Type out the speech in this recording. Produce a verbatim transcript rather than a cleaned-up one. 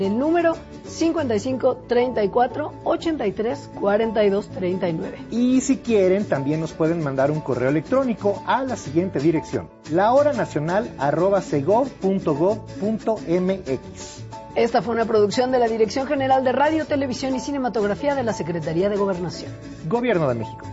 El número cincuenta y cinco, treinta y cuatro, ochenta y tres, cuarenta y dos, treinta y nueve. Y si quieren, también nos pueden mandar un correo electrónico a la siguiente dirección: lahoranacional arroba segov punto gov punto mx. Esta fue una producción de la Dirección General de Radio, Televisión y Cinematografía de la Secretaría de Gobernación. Gobierno de México.